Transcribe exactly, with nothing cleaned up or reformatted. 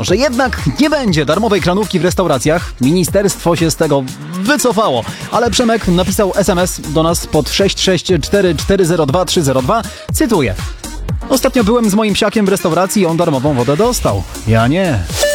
że jednak nie będzie darmowej kranówki w restauracjach. Ministerstwo się z tego wycofało. Ale Przemek napisał es em es do nas pod sześć sześć cztery cztery zero dwa trzy zero dwa. Cytuję. Ostatnio byłem z moim psiakiem w restauracji i on darmową wodę dostał. Ja nie.